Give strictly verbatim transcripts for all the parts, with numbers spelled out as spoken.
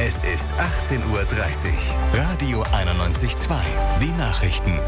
Es ist achtzehn Uhr dreißig. Radio einundneunzig Komma zwei. Die Nachrichten.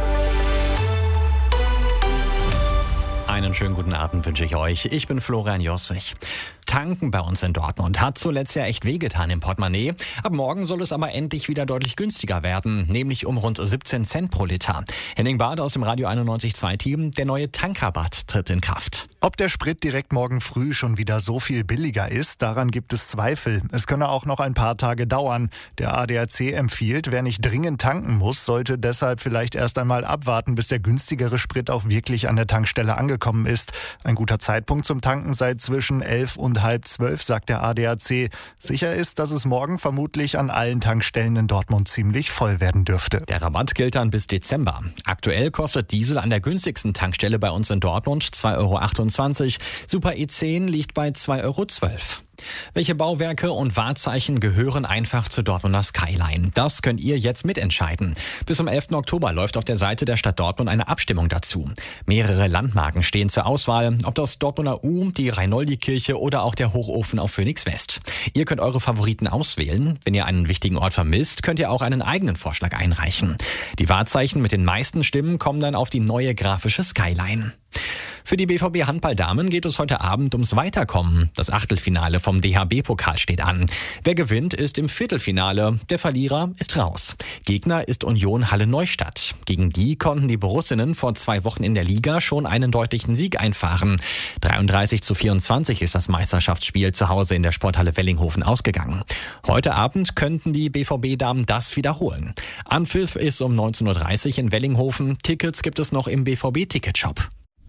Einen schönen guten Abend wünsche ich euch. Ich bin Florian Joswig. Tanken bei uns in Dortmund hat zuletzt ja echt wehgetan im Portemonnaie. Ab morgen soll es aber endlich wieder deutlich günstiger werden, nämlich um rund siebzehn Cent pro Liter. Henning Bade aus dem Radio einundneunzig Komma zwei Team, der neue Tankrabatt tritt in Kraft. Ob der Sprit direkt morgen früh schon wieder so viel billiger ist, daran gibt es Zweifel. Es könne auch noch ein paar Tage dauern. Der A D A C empfiehlt, wer nicht dringend tanken muss, sollte deshalb vielleicht erst einmal abwarten, bis der günstigere Sprit auch wirklich an der Tankstelle angekommen ist. Ein guter Zeitpunkt zum Tanken sei zwischen elf und halb zwölf, sagt der A D A C. Sicher ist, dass es morgen vermutlich an allen Tankstellen in Dortmund ziemlich voll werden dürfte. Der Rabatt gilt dann bis Dezember. Aktuell kostet Diesel an der günstigsten Tankstelle bei uns in Dortmund zwei Euro achtundzwanzig. Super E zehn liegt bei zwei Euro zwölf. Welche Bauwerke und Wahrzeichen gehören einfach zur Dortmunder Skyline? Das könnt ihr jetzt mitentscheiden. Bis zum elften Oktober läuft auf der Seite der Stadt Dortmund eine Abstimmung dazu. Mehrere Landmarken stehen zur Auswahl, ob das Dortmunder U, die Reinoldi-Kirche oder auch der Hochofen auf Phoenix West. Ihr könnt eure Favoriten auswählen. Wenn ihr einen wichtigen Ort vermisst, könnt ihr auch einen eigenen Vorschlag einreichen. Die Wahrzeichen mit den meisten Stimmen kommen dann auf die neue grafische Skyline. Für die B V B-Handballdamen geht es heute Abend ums Weiterkommen. Das Achtelfinale vom D H B-Pokal steht an. Wer gewinnt, ist im Viertelfinale. Der Verlierer ist raus. Gegner ist Union Halle Neustadt. Gegen die konnten die Borussinnen vor zwei Wochen in der Liga schon einen deutlichen Sieg einfahren. dreiunddreißig zu vierundzwanzig ist das Meisterschaftsspiel zu Hause in der Sporthalle Wellinghofen ausgegangen. Heute Abend könnten die B V B-Damen das wiederholen. Anpfiff ist um neunzehn Uhr dreißig in Wellinghofen. Tickets gibt es noch im B V B-Ticketshop.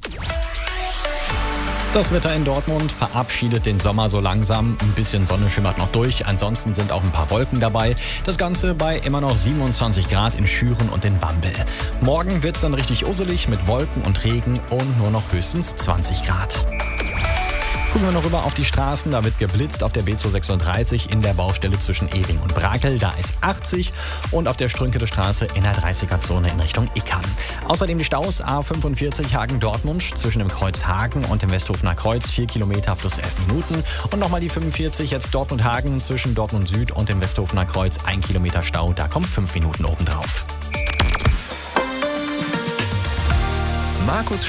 Das Wetter in Dortmund verabschiedet den Sommer so langsam. Ein bisschen Sonne schimmert noch durch. Ansonsten sind auch ein paar Wolken dabei. Das Ganze bei immer noch siebenundzwanzig Grad in Schüren und in Wambel. Morgen wird's dann richtig usselig mit Wolken und Regen und nur noch höchstens zwanzig Grad. Gucken wir noch rüber auf die Straßen. Da wird geblitzt auf der B zweihundertsechsunddreißig in der Baustelle zwischen Ehring und Brakel. Da ist achtzig und auf der Strünkeler Straße in der dreißiger-Zone in Richtung Ickern. Außerdem die Staus A fünfundvierzig Hagen-Dortmund zwischen dem Kreuz Hagen und dem Westhofener Kreuz. vier Kilometer plus elf Minuten. Und nochmal die fünfundvierzig jetzt Dortmund-Hagen zwischen Dortmund Süd und dem Westhofener Kreuz. ein Kilometer Stau, da kommen fünf Minuten obendrauf. Markus